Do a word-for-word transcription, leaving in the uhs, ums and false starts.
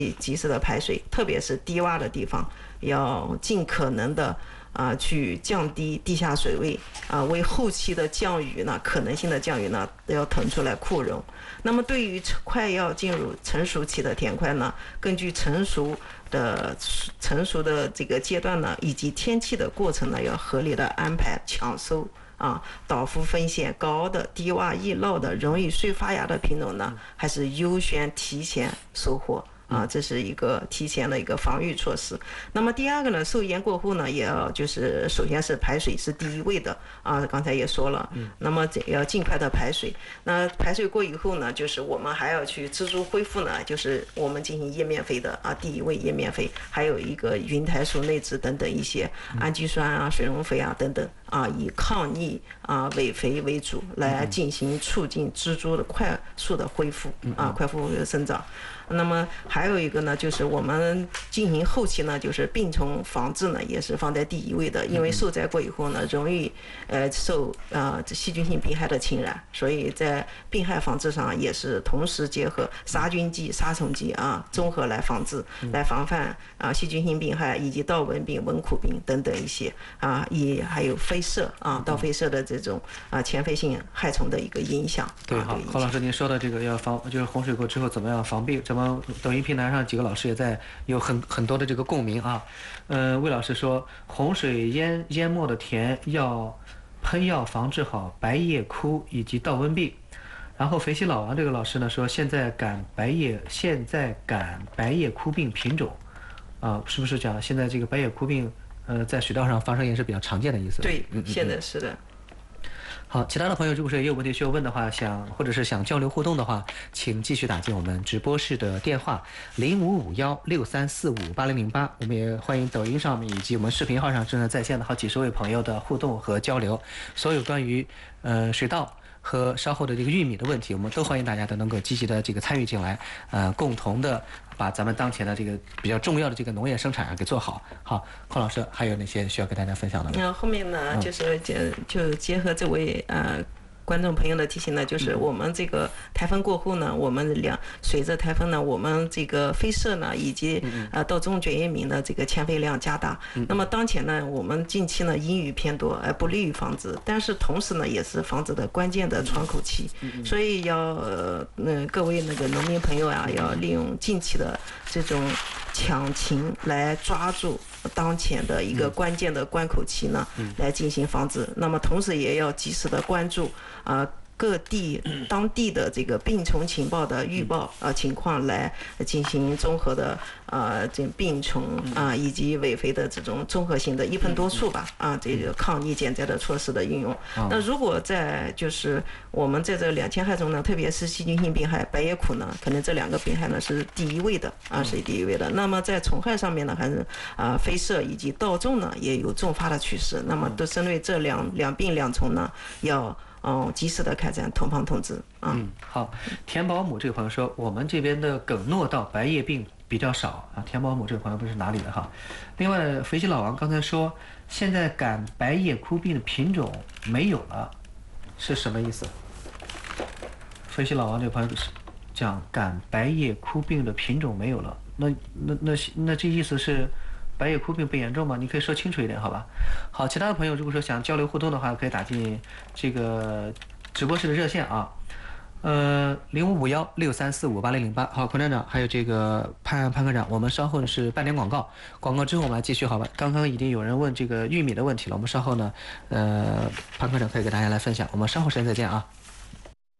及时的排水，特别是低洼的地方，要尽可能的啊去降低地下水位啊，为后期的降雨呢，可能性的降雨呢要腾出来库容。那么对于快要进入成熟期的田块呢，根据成熟的成熟的这个阶段呢，以及天气的过程呢，要合理的安排抢收。啊，倒伏风险高的、低洼易涝的、容易碎发芽的品种呢，还是优先提前收获。啊，这是一个提前的一个防御措施。那么第二个呢，受盐过后呢，也要就是首先是排水是第一位的啊，刚才也说了，那么这要尽快的排水。那排水过以后呢，就是我们还要去植株恢复呢，就是我们进行叶面肥的啊，第一位叶面肥，还有一个云台素内酯等等一些氨基酸啊、水溶肥啊等等啊，以抗逆啊伪肥为主来进行促进植株的快速的恢复啊，快速生长。那么还有一个呢，就是我们进行后期呢，就是病虫防治呢，也是放在第一位的，因为受灾过以后呢，容易呃受呃细菌性病害的侵染，所以在病害防治上也是同时结合杀菌剂、杀虫剂啊，综合来防治，来防范啊细菌性病害以及稻纹病、纹苦病等等一些啊，也还有飞铍啊、稻飞铍的这种啊前飞性害虫的一个影响。 对，好，郝老师您说的这个要防，就是洪水过之后怎么样防病，怎么抖音平台上几个老师也在有很很多的这个共鸣啊。呃，魏老师说，洪水淹淹没的田要喷药防治好白叶枯以及稻温病。然后肥西老王这个老师呢说，现在赶白叶现在赶白叶枯病品种，啊，是不是讲现在这个白叶枯病，呃，在水稻上发生也是比较常见的意思？ 对，嗯嗯嗯现在是的。 好，其他的朋友如果说也有问题需要问的话，想或者是想交流互动的话，请继续打进我们直播室的电话零五五幺六三四五八零零八。我们也欢迎抖音上面以及我们视频号上正在在线的好几十位朋友的互动和交流。所有关于呃水稻和稍后的这个玉米的问题，我们都欢迎大家都能够积极的这个参与进来，呃，共同的把咱们当前的这个比较重要的这个农业生产啊给做好。好，邝老师还有哪些需要跟大家分享的吗？ 那后面呢，就是就就结合这位呃。观众朋友的提醒呢，就是我们这个台风过后呢，我们两随着台风呢，我们这个飞铍呢以及呃稻种卷叶米的这个迁肥量加大。那么当前呢，我们近期呢阴雨偏多，而不利于防治，但是同时呢，也是防治的关键的窗口期。所以要呃那各位那个农民朋友啊，要利用近期的这种抢情来抓住当前的一个关键的关口期呢，来进行防治。那么同时也要及时的关注啊、呃、各地当地的这个病虫情报的预报啊、呃、情况，来进行综合的啊这病虫啊、呃、以及伪肥的这种综合性的一喷多处吧啊这个抗逆减灾的措施的运用。那如果在就是我们在这两千害中呢，特别是细菌性病害白叶苦呢，可能这两个病害呢是第一位的啊，是第一位的。那么在虫害上面呢，还是啊飞铍以及稻种呢也有重发的趋势。那么都针对这两两病两虫呢，要嗯及时的开展同防通知啊。 嗯，好，田保姆这个朋友说，我们这边的梗糯稻白叶病比较少啊。田保姆这个朋友不是哪里的哈。另外，肥西老王刚才说，现在赶白叶枯病的品种没有了，是什么意思？肥西老王这个朋友是讲赶白叶枯病的品种没有了，那那那那这意思是白叶枯病不严重吗？你可以说清楚一点，好吧？好，其他的朋友如果说想交流互动的话，可以打进这个直播室的热线啊，呃，零五五幺六三四五八零零八。好，孔站长，还有这个潘潘科长，我们稍后是半点广告，广告之后我们来继续，好吧？刚刚已经有人问这个玉米的问题了，我们稍后呢，呃，潘科长可以给大家来分享，我们稍后时间再见啊。